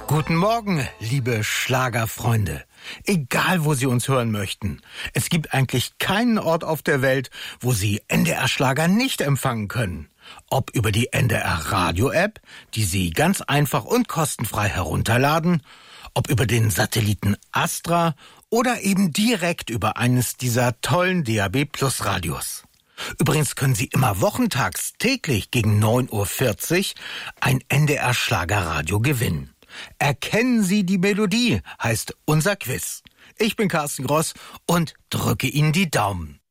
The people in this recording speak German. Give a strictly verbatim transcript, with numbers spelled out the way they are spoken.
Guten Morgen, liebe Schlagerfreunde. Egal, wo Sie uns hören möchten. Es gibt eigentlich keinen Ort auf der Welt, wo Sie N D R-Schlager nicht empfangen können. Ob über die N D R-Radio-App, die Sie ganz einfach und kostenfrei herunterladen, ob über den Satelliten Astra oder eben direkt über eines dieser tollen D A B Plus Radios. Übrigens können Sie immer wochentags täglich gegen neun Uhr vierzig ein N D R-Schlagerradio gewinnen. Erkennen Sie die Melodie, heißt unser Quiz. Ich bin Carsten Gross und drücke Ihnen die Daumen.